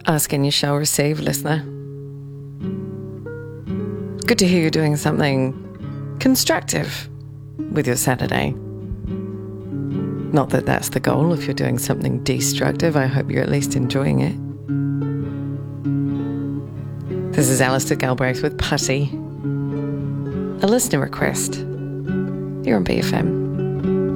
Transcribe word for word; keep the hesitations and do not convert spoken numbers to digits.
Ask and you shall receive, listener. Good to hear you're doing something constructive with your Saturday. Not that that's the goal. If you're doing something destructive, I hope you're at least enjoying it. This is Alistair Galbraith with Putty. A listener request. You're on B F M.